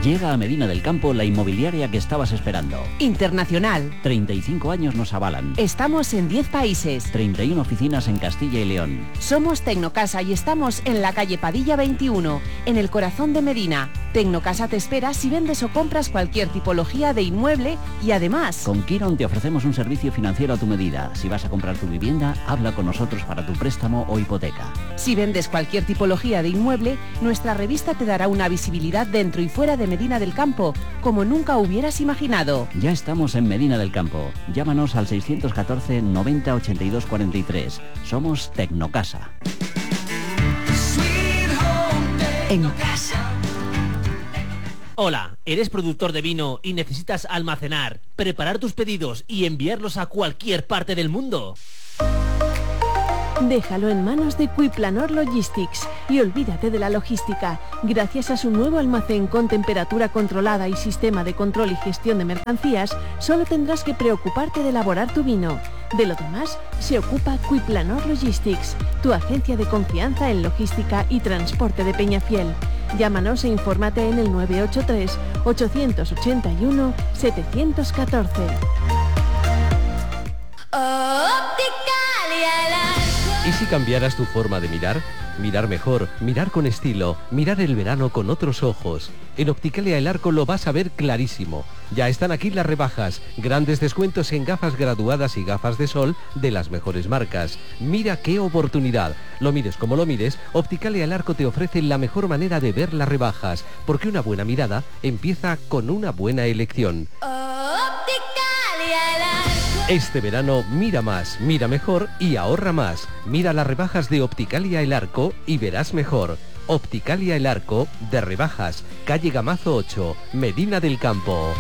Llega a Medina del Campo la inmobiliaria que estabas esperando. Internacional. 35 años nos avalan. Estamos en 10 países. 31 oficinas en Castilla y León. Somos Tecnocasa y estamos en la calle Padilla 21, en el corazón de Medina. Tecnocasa te espera si vendes o compras cualquier tipología de inmueble y además... Con Quiron te ofrecemos un servicio financiero a tu medida. Si vas a comprar tu vivienda, habla con nosotros para tu préstamo o hipoteca. Si vendes cualquier tipología de inmueble, nuestra revista te dará una visibilidad dentro y fuera de Medina del Campo, como nunca hubieras imaginado. Ya estamos en Medina del Campo. Llámanos al 614 90 82 43. Somos Tecnocasa. En casa. Hola, ¿eres productor de vino y necesitas almacenar, preparar tus pedidos y enviarlos a cualquier parte del mundo? Déjalo en manos de Quiplanor Logistics y olvídate de la logística. Gracias a su nuevo almacén con temperatura controlada y sistema de control y gestión de mercancías, solo tendrás que preocuparte de elaborar tu vino. De lo demás, se ocupa Quiplanor Logistics, tu agencia de confianza en logística y transporte de Peñafiel. Llámanos e infórmate en el 983 881 714. ¿Y si cambiaras tu forma de mirar? Mirar mejor, mirar con estilo, mirar el verano con otros ojos. En Opticalia El Arco lo vas a ver clarísimo. Ya están aquí las rebajas, grandes descuentos en gafas graduadas y gafas de sol de las mejores marcas. Mira qué oportunidad. Lo mires como lo mires, Opticalia El Arco te ofrece la mejor manera de ver las rebajas, porque una buena mirada empieza con una buena elección. Este verano mira más, mira mejor y ahorra más. Mira las rebajas de Opticalia El Arco y verás mejor. Opticalia El Arco de rebajas, calle Gamazo 8, Medina del Campo.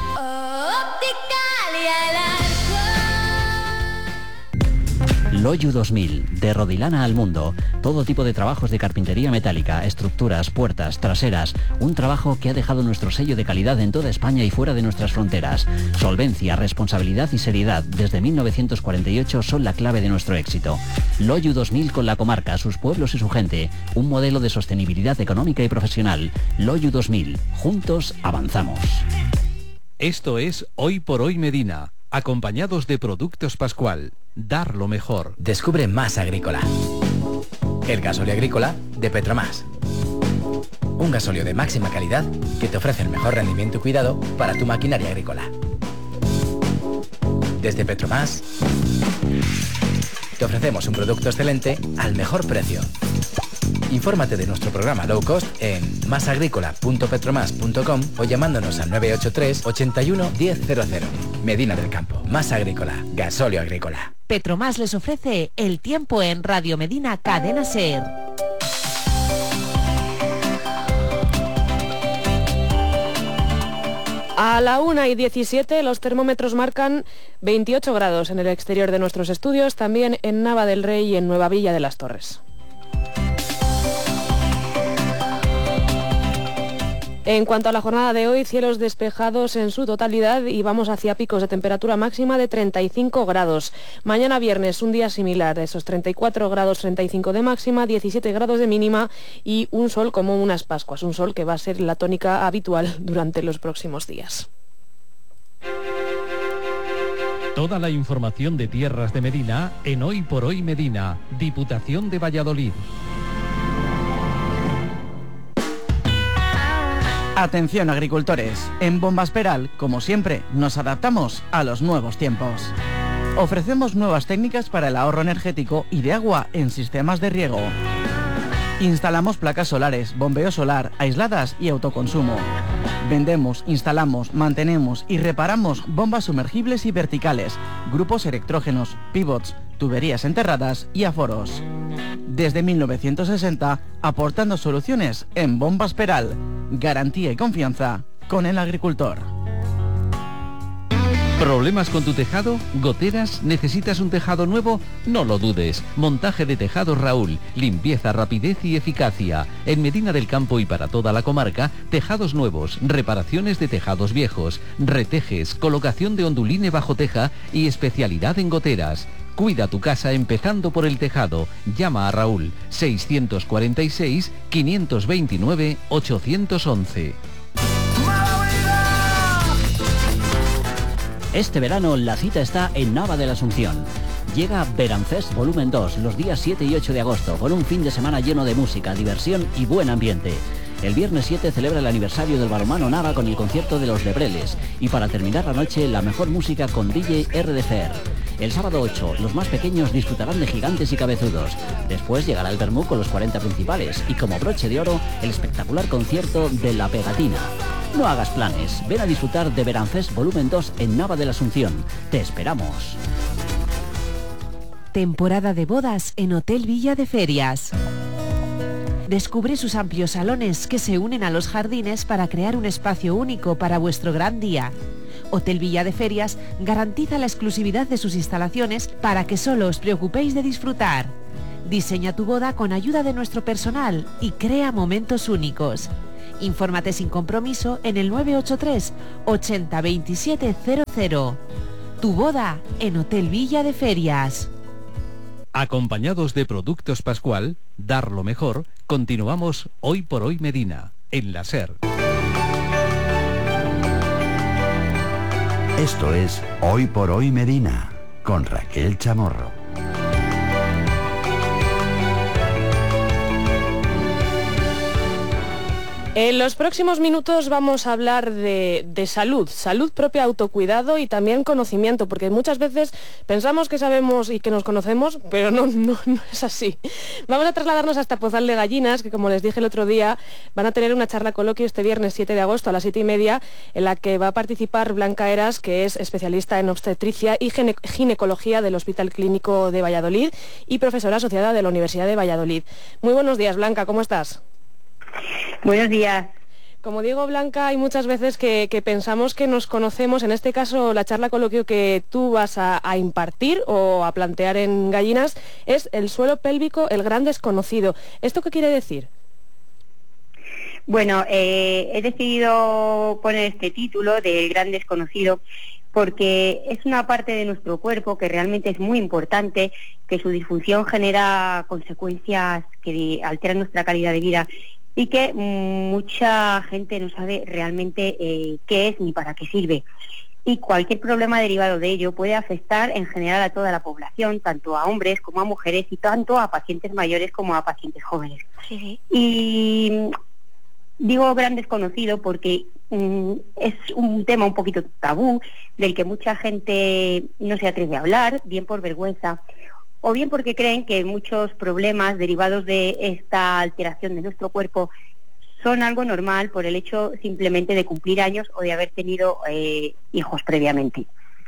Loyu 2000, de Rodilana al mundo. Todo tipo de trabajos de carpintería metálica, estructuras, puertas, traseras. Un trabajo que ha dejado nuestro sello de calidad en toda España y fuera de nuestras fronteras. Solvencia, responsabilidad y seriedad desde 1948 son la clave de nuestro éxito. Loyu 2000 con la comarca, sus pueblos y su gente. Un modelo de sostenibilidad económica y profesional. Loyu 2000. Juntos avanzamos. Esto es Hoy por Hoy Medina, acompañados de Productos Pascual. Dar lo mejor. Descubre Más Agrícola. El gasóleo agrícola de Petromás. Un gasóleo de máxima calidad que te ofrece el mejor rendimiento y cuidado para tu maquinaria agrícola. Desde Petromás te ofrecemos un producto excelente al mejor precio. Infórmate de nuestro programa Low Cost en masagricola.petromas.com o llamándonos al 983 81 1000. Medina del Campo. Más Agrícola. Gasóleo agrícola. Petromás les ofrece el tiempo en Radio Medina Cadena Ser. A la 1:17 los termómetros marcan 28 grados en el exterior de nuestros estudios, también en Nava del Rey y en Nueva Villa de las Torres. En cuanto a la jornada de hoy, cielos despejados en su totalidad y vamos hacia picos de temperatura máxima de 35 grados. Mañana viernes un día similar, esos 34 grados 35 de máxima, 17 grados de mínima y un sol como unas Pascuas, un sol que va a ser la tónica habitual durante los próximos días. Toda la información de tierras de Medina en Hoy por Hoy Medina, Diputación de Valladolid. Atención agricultores, en Bombas Peral, como siempre, nos adaptamos a los nuevos tiempos. Ofrecemos nuevas técnicas para el ahorro energético y de agua en sistemas de riego. Instalamos placas solares, bombeo solar, aisladas y autoconsumo. Vendemos, instalamos, mantenemos y reparamos bombas sumergibles y verticales, grupos electrógenos, pivots, tuberías enterradas y aforos. Desde 1960, aportando soluciones en Bombas Peral. Garantía y confianza con el agricultor. ¿Problemas con tu tejado? ¿Goteras? ¿Necesitas un tejado nuevo? No lo dudes. Montaje de tejados Raúl. Limpieza, rapidez y eficacia. En Medina del Campo y para toda la comarca, tejados nuevos, reparaciones de tejados viejos, retejes, colocación de onduline bajo teja y especialidad en goteras. Cuida tu casa empezando por el tejado. Llama a Raúl 646 529 811. Este verano la cita está en Nava de la Asunción. Llega Veranfest Volumen 2 los días 7 y 8 de agosto con un fin de semana lleno de música, diversión y buen ambiente. El viernes 7 celebra el aniversario del balonmano Nava con el concierto de los Lebreles y para terminar la noche la mejor música con DJ RDFR. El sábado 8 los más pequeños disfrutarán de Gigantes y Cabezudos. Después llegará el vermú con los 40 principales y como broche de oro el espectacular concierto de La Pegatina. No hagas planes, ven a disfrutar de Veranfest Volumen 2 en Nava de la Asunción. Te esperamos. Temporada de bodas en Hotel Villa de Ferias. Descubre sus amplios salones que se unen a los jardines para crear un espacio único para vuestro gran día. Hotel Villa de Ferias garantiza la exclusividad de sus instalaciones para que solo os preocupéis de disfrutar. Diseña tu boda con ayuda de nuestro personal y crea momentos únicos. Infórmate sin compromiso en el 983 80 27 00. Tu boda en Hotel Villa de Ferias. Acompañados de Productos Pascual, dar lo mejor, continuamos Hoy por Hoy Medina, en la SER. Esto es Hoy por Hoy Medina, con Raquel Chamorro. En los próximos minutos vamos a hablar de salud propia, autocuidado y también conocimiento, porque muchas veces pensamos que sabemos y que nos conocemos, pero no es así. Vamos a trasladarnos hasta Pozal de Gallinas, que como les dije el otro día, van a tener una charla coloquio este viernes 7 de agosto a las 7:30, en la que va a participar Blanca Eras, que es especialista en obstetricia y ginecología del Hospital Clínico de Valladolid y profesora asociada de la Universidad de Valladolid. Muy buenos días, Blanca, ¿cómo estás? Buenos días. Como digo, Blanca, hay muchas veces que pensamos que nos conocemos. En este caso, la charla coloquio que tú vas a impartir o a plantear en Gallinas es el suelo pélvico, el gran desconocido. ¿Esto qué quiere decir? Bueno, he decidido poner este título del gran desconocido porque es una parte de nuestro cuerpo que realmente es muy importante, que su disfunción genera consecuencias que alteran nuestra calidad de vida y que mucha gente no sabe realmente qué es ni para qué sirve. Y cualquier problema derivado de ello puede afectar en general a toda la población, tanto a hombres como a mujeres y tanto a pacientes mayores como a pacientes jóvenes. Sí. Y digo gran desconocido porque es un tema un poquito tabú, del que mucha gente no se atreve a hablar, bien por vergüenza, o bien porque creen que muchos problemas derivados de esta alteración de nuestro cuerpo son algo normal por el hecho simplemente de cumplir años o de haber tenido hijos previamente.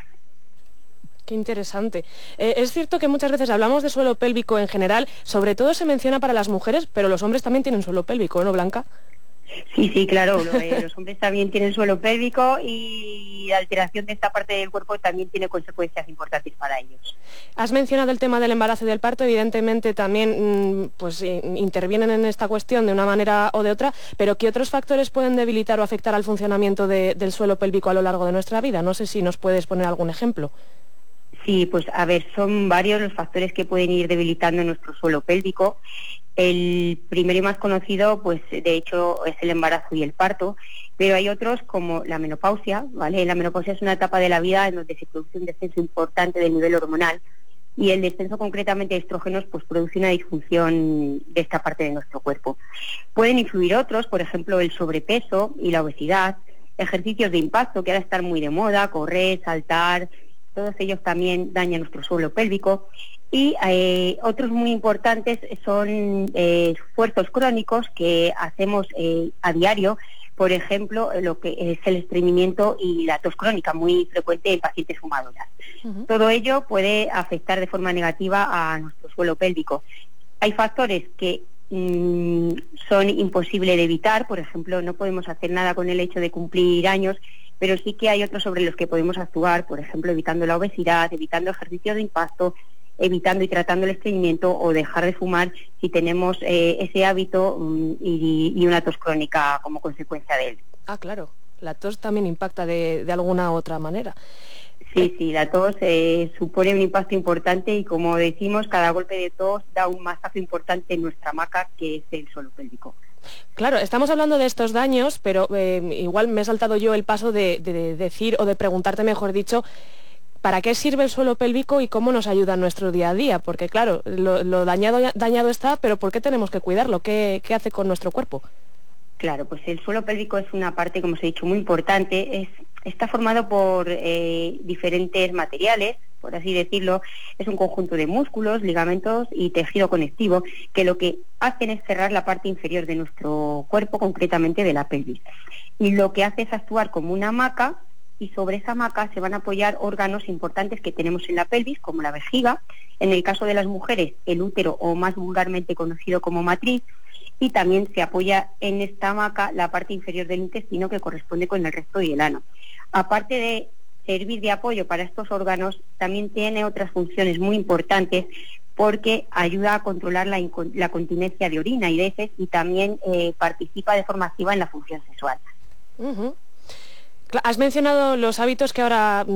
Qué interesante. Es cierto que muchas veces hablamos de suelo pélvico en general, sobre todo se menciona para las mujeres, pero los hombres también tienen suelo pélvico, ¿no, Blanca? Sí, claro, los hombres también tienen suelo pélvico y la alteración de esta parte del cuerpo también tiene consecuencias importantes para ellos. Has mencionado el tema del embarazo y del parto, evidentemente también intervienen en esta cuestión de una manera o de otra, pero ¿qué otros factores pueden debilitar o afectar al funcionamiento del suelo pélvico a lo largo de nuestra vida? No sé si nos puedes poner algún ejemplo. Sí, pues a ver, son varios los factores que pueden ir debilitando nuestro suelo pélvico. El primero y más conocido, pues de hecho, es el embarazo y el parto, pero hay otros como la menopausia, ¿vale? La menopausia es una etapa de la vida en donde se produce un descenso importante del nivel hormonal y el descenso concretamente de estrógenos pues produce una disfunción de esta parte de nuestro cuerpo. Pueden influir otros, por ejemplo, el sobrepeso y la obesidad, ejercicios de impacto que ahora están muy de moda, correr, saltar, todos ellos también dañan nuestro suelo pélvico. Y otros muy importantes son esfuerzos crónicos que hacemos a diario, por ejemplo, lo que es el estreñimiento y la tos crónica, muy frecuente en pacientes fumadoras. Uh-huh. Todo ello puede afectar de forma negativa a nuestro suelo pélvico. Hay factores que son imposibles de evitar, por ejemplo, no podemos hacer nada con el hecho de cumplir años, pero sí que hay otros sobre los que podemos actuar, por ejemplo, evitando la obesidad, evitando ejercicios de impacto, evitando y tratando el estreñimiento o dejar de fumar si tenemos ese hábito y una tos crónica como consecuencia de él. Ah, claro, la tos también impacta de alguna otra manera. Sí, la tos supone un impacto importante y como decimos, cada golpe de tos da un mazazo importante en nuestra hamaca, que es el suelo pélvico. Claro, estamos hablando de estos daños, pero igual me he saltado yo el paso de decir, o de preguntarte, mejor dicho, ¿para qué sirve el suelo pélvico y cómo nos ayuda en nuestro día a día? Porque claro, lo dañado está, pero ¿por qué tenemos que cuidarlo? ¿Qué hace con nuestro cuerpo? Claro, pues el suelo pélvico es una parte, como os he dicho, muy importante. Está formado por diferentes materiales, por así decirlo. Es un conjunto de músculos, ligamentos y tejido conectivo que lo que hacen es cerrar la parte inferior de nuestro cuerpo, concretamente de la pelvis. Y lo que hace es actuar como una hamaca, y sobre esa hamaca se van a apoyar órganos importantes que tenemos en la pelvis, como la vejiga, en el caso de las mujeres, el útero, o más vulgarmente conocido como matriz, y también se apoya en esta hamaca la parte inferior del intestino, que corresponde con el recto y el ano. Aparte de servir de apoyo para estos órganos, también tiene otras funciones muy importantes, porque ayuda a controlar la continencia de orina y de heces, y también participa de forma activa en la función sexual. Has mencionado los hábitos que ahora